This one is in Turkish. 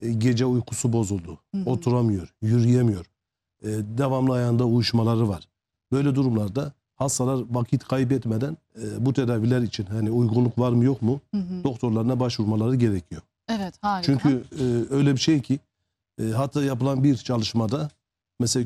gece uykusu bozuldu. Hı hı. Oturamıyor, yürüyemiyor. Devamlı ayağında uyuşmaları var. Böyle durumlarda hastalar vakit kaybetmeden bu tedaviler için hani uygunluk var mı yok mu doktorlarına başvurmaları gerekiyor. Evet, harika. Çünkü öyle bir şey ki hatta yapılan bir çalışmada mesela